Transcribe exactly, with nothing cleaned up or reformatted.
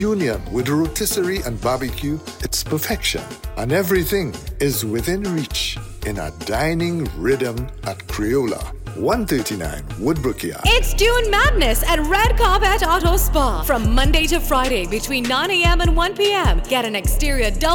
union with rotisserie and barbecue, it's perfection. And everything is within reach in a dining rhythm at Crayola, one thirty-nine Woodbrook Yard. It's June Madness at Red Carpet Auto Spa. From Monday to Friday between nine a.m. and one p.m. Get an exterior double